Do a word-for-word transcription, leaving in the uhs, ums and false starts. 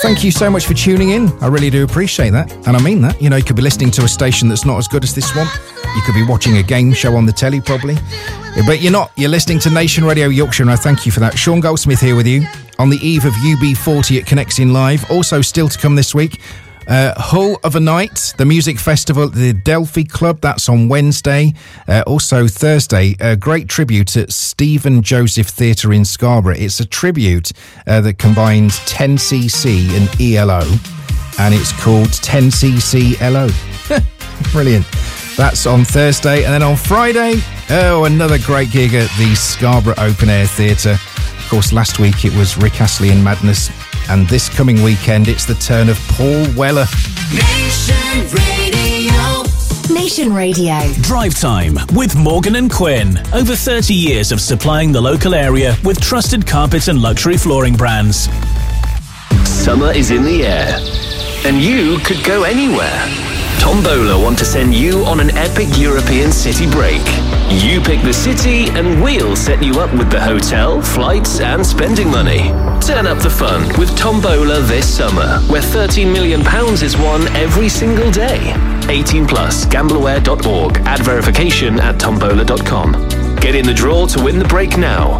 thank you so much for tuning in. I really do appreciate that. And I mean that. You know, you could be listening to a station that's not as good as this one. You could be watching a game show on the telly, probably. But you're not. You're listening to Nation Radio Yorkshire, and I thank you for that. Sean Goldsmith here with you on the eve of U B forty at Connecting Live. Also still to come this week, Uh, Hull of a Night, the music festival at the Delphi Club, that's on Wednesday. Uh, also Thursday, a great tribute at Stephen Joseph Theatre in Scarborough. It's a tribute uh, that combines ten C C and E L O, and it's called ten C C L O. Brilliant. That's on Thursday. And then on Friday, oh, another great gig at the Scarborough Open Air Theatre. Of course, last week it was Rick Astley and Madness. And this coming weekend, it's the turn of Paul Weller. Nation Radio. Nation Radio. Drive Time with Morgan and Quinn. Over thirty years of supplying the local area with trusted carpet and luxury flooring brands. Summer is in the air, and you could go anywhere. Tombola want to send you on an epic European city break. You pick the city and we'll set you up with the hotel, flights and spending money. Turn up the fun with Tombola this summer, where thirteen million pounds is won every single day. eighteen plus, gambleaware dot org. Add verification at tombola dot com. Get in the draw to win the break now.